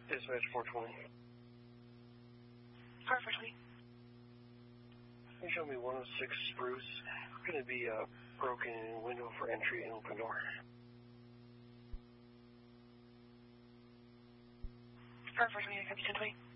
Dispatch 420. Car 420. Can you show me 106 Spruce? Going to be a broken window for entry and open door. Car 420, I copy 1020.